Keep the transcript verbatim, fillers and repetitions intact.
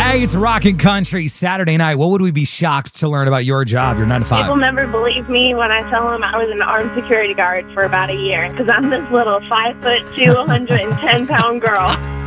Hey, it's Rockin' Country Saturday night. What would we be shocked to learn about your job, your nine to five? People never believe me when I tell them I was an armed security guard for about a year because I'm this little five foot two, one hundred ten pound girl.